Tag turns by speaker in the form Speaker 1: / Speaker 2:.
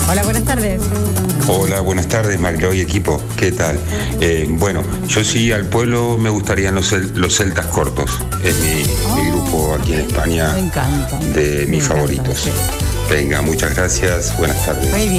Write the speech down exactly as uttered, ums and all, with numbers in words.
Speaker 1: Hola, buenas tardes.
Speaker 2: Hola, buenas tardes, Mariló y equipo. ¿Qué tal? Eh, bueno, yo sí al pueblo me gustarían los, cel- los celtas cortos. Es mi,
Speaker 1: Oh,
Speaker 2: mi grupo aquí en España
Speaker 1: me encanta.
Speaker 2: de
Speaker 1: Me
Speaker 2: mis
Speaker 1: encanta,
Speaker 2: favoritos.
Speaker 1: sí.
Speaker 2: Venga, muchas gracias. Buenas tardes.
Speaker 1: Muy bien.